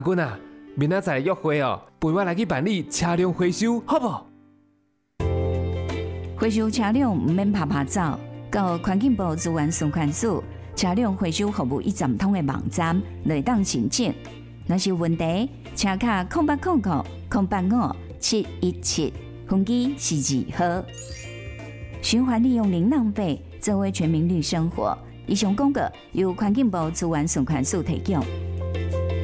阮啊，明仔载约会哦，陪我来去办理车辆回收，好不？ 回收车辆唔免拍拍照，到环境部资源宣传署车辆回收服务一站通的网站来当申请。若是有问题，请卡0800-085-717，分机是2号。循环利用零浪费，作为全民绿生活。以上广告由环境部资源宣传署提供。